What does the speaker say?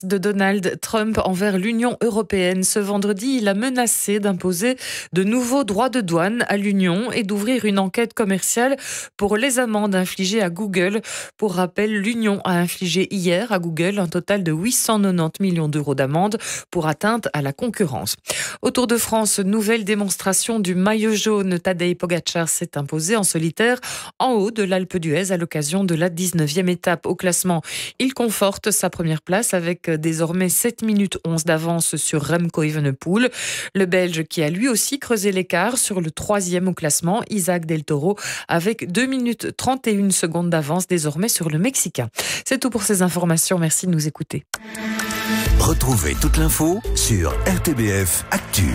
De Donald Trump envers l'Union européenne. Ce vendredi, il a menacé d'imposer de nouveaux droits de douane à l'Union et d'ouvrir une enquête commerciale pour les amendes infligées à Google. Pour rappel, l'Union a infligé hier à Google un total de 890 millions d'euros d'amendes pour atteinte à la concurrence. Au Tour de France, nouvelle démonstration du maillot jaune. Tadej Pogačar s'est imposé en solitaire en haut de l'Alpe d'Huez à l'occasion de la 19e étape. Au classement, il conforte sa première place avec désormais 7 minutes 11 d'avance sur Remco Evenepoel. Le Belge qui a lui aussi creusé l'écart sur le 3e au classement, Isaac Del Toro, avec 2 minutes 31 secondes d'avance désormais sur le Mexicain. C'est tout pour ces informations. Merci de nous écouter. Retrouvez toute l'info sur RTBF Actu.